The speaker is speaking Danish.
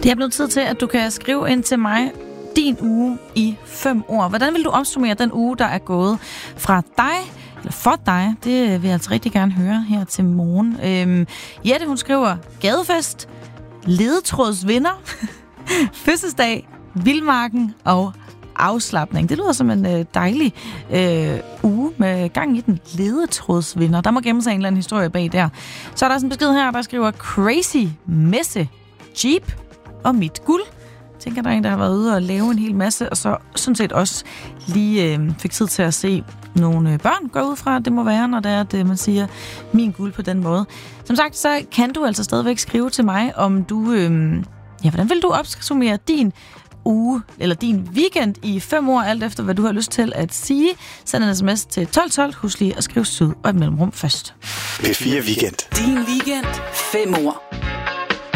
Det er blevet tid til, at du kan skrive ind til mig din uge i 5 ord. Hvordan vil du opsummere den uge, der er gået fra dig, eller for dig? Det vil jeg altså rigtig gerne høre her til morgen. Jette, hun skriver gadefest, ledetrådsvinder, fødselsdag, vildmarken og afslapning. Det lyder som en dejlig uge med gang i den. Ledetrådsvinder. Der må gemme sig en eller anden historie bag der. Så er der sådan en besked her, der skriver crazy messe, Jeep og mit guld. Jeg tænker, der er en, der har været ude og lave en hel masse, og så sådan set også lige fik tid til at se nogle børn gå ud fra, det må være, når det er, at man siger min guld på den måde. Som sagt, så kan du altså stadigvæk skrive til mig, om du, hvordan vil du opsummere din uge, eller din weekend i 5 ord, alt efter hvad du har lyst til at sige. Send en sms til 1212, husk lige at skrive syd og et mellemrum først. P4 Weekend. Din weekend, 5 ord.